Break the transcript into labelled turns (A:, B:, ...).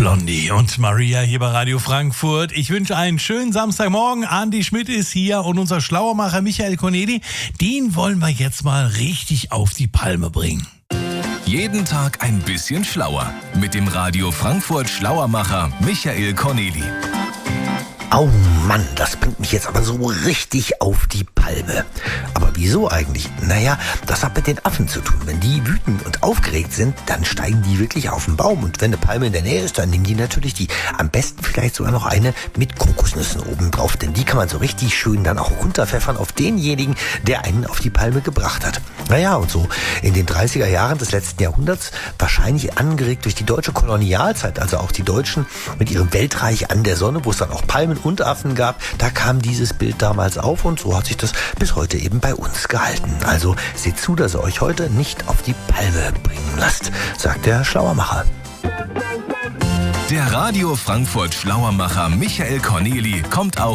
A: Blondie und Maria hier bei Radio Frankfurt. Ich wünsche einen schönen Samstagmorgen. Andi Schmidt ist hier und unser Schlauermacher Michael Corneli, den wollen wir jetzt mal richtig auf die Palme bringen.
B: Jeden Tag ein bisschen schlauer mit dem Radio Frankfurt Schlauermacher Michael Corneli.
C: Oh Mann, das bringt mich jetzt aber so richtig auf die Palme. Aber wieso eigentlich? Naja, das hat mit den Affen zu tun. Wenn die wütend und aufgeregt sind, dann steigen die wirklich auf den Baum. Und wenn eine Palme in der Nähe ist, dann nehmen die natürlich die. Am besten vielleicht sogar noch eine mit Kokosnüssen oben drauf. Denn die kann man so richtig schön dann auch runterpfeffern auf denjenigen, der einen auf die Palme gebracht hat. Naja, und so in den 30er Jahren des letzten Jahrhunderts, wahrscheinlich angeregt durch die deutsche Kolonialzeit, also auch die Deutschen mit ihrem Weltreich an der Sonne, wo es dann auch Palmen und Affen gab, da kam dieses Bild damals auf und so hat sich das bis heute eben bei uns gehalten. Also seht zu, dass ihr euch heute nicht auf die Palme bringen lasst, sagt der Schlauermacher.
B: Der Radio Frankfurt Schlauermacher Michael Corneli kommt auch